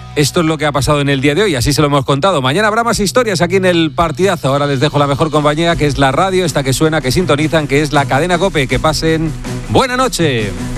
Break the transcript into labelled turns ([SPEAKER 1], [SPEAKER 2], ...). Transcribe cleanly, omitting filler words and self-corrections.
[SPEAKER 1] Esto es lo que ha pasado en el día de hoy, así se lo hemos contado. Mañana habrá más historias aquí en el Partidazo. Ahora les dejo la mejor compañía, que es la radio, esta que suena, que sintonizan, que es la cadena COPE. Que pasen buena noche.